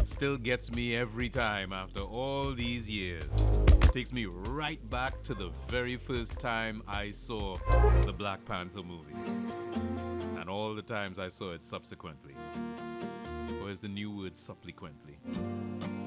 still gets me every time after all these years. Takes me right back to the very first time I saw the Black Panther movie. And all the times I saw it subsequently. Where's the new word subsequently?